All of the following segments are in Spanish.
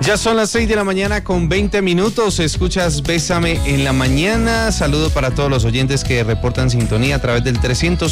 Ya son las 6 de la mañana con 20 minutos. Escuchas Bésame en la mañana. Saludo para todos los oyentes que reportan sintonía a través del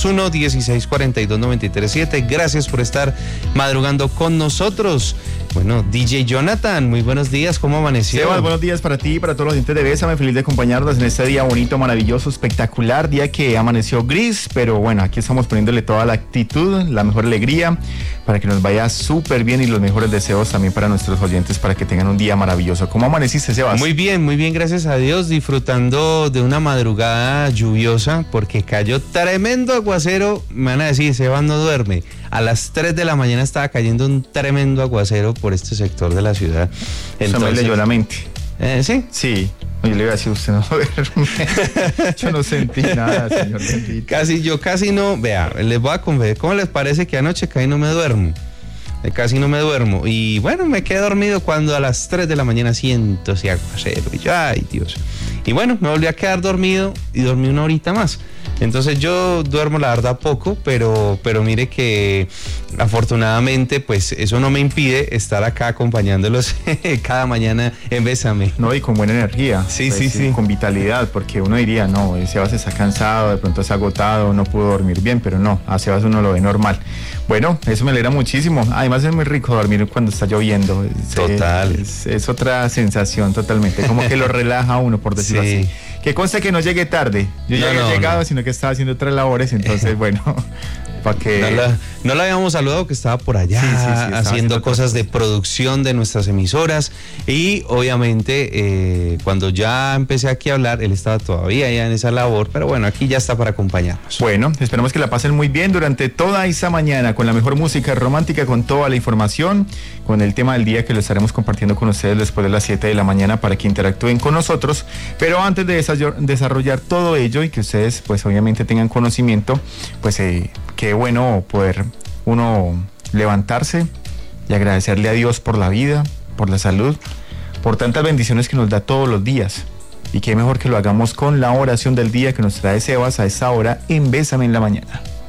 301-1642-937. Gracias por estar madrugando con nosotros. Bueno, DJ Jonathan, muy buenos días. ¿Cómo amaneció? Sebas, buenos días para ti y para todos los oyentes de Bésame. Feliz de acompañarnos en este día bonito, maravilloso, espectacular. Día que amaneció gris, pero bueno, aquí estamos poniéndole toda la actitud, la mejor alegría, para que nos vaya súper bien y los mejores deseos también para nuestros oyentes, para que tengan un día maravilloso. ¿Cómo amaneciste, Sebas? Muy bien, gracias a Dios, disfrutando de una madrugada lluviosa, porque cayó tremendo aguacero. Me van a decir, Sebas no duerme. A las 3 de la mañana estaba cayendo un tremendo aguacero por este sector de la ciudad. Entonces, me leyó la mente. ¿Sí? Sí. Yo le iba a decir, usted no duerme. Yo no sentí nada, señor. Yo casi no, vea, les voy a confesar, ¿cómo les parece que anoche casi no me duermo? Casi no me duermo. Y bueno, me quedé dormido cuando a las 3 de la mañana siento ese aguacero. Y yo, ay, Dios. Y bueno, me volví a quedar dormido y dormí una horita más. Entonces yo duermo la verdad poco, pero mire que afortunadamente pues eso no me impide estar acá acompañándolos cada mañana en Bésame. No, y con buena energía. Sí, pues, sí. Con vitalidad, porque uno diría, no, Sebas está cansado, de pronto está agotado, no pudo dormir bien, pero no, a Sebas uno lo ve normal. Bueno, eso me alegra muchísimo. Además es muy rico dormir cuando está lloviendo. Total. Es otra sensación totalmente, como que lo relaja a uno, por decirlo así. Que conste que no llegue tarde. Yo ya había llegado, sino que estaba haciendo otras labores, entonces bueno, para que... No la habíamos saludado, que estaba por allá haciendo cosas de producción de nuestras emisoras, y obviamente cuando ya empecé aquí a hablar, él estaba todavía ya en esa labor, pero bueno, aquí ya está para acompañarnos. Bueno, esperamos que la pasen muy bien durante toda esa mañana, con la mejor música romántica, con toda la información, con el tema del día que lo estaremos compartiendo con ustedes después de las 7 de la mañana para que interactúen con nosotros. Pero antes de desarrollar todo ello y que ustedes pues obviamente tengan conocimiento, pues qué bueno poder uno levantarse y agradecerle a Dios por la vida, por la salud, por tantas bendiciones que nos da todos los días. Y qué mejor que lo hagamos con la oración del día que nos trae Sebas a esta hora en Bésame en la mañana.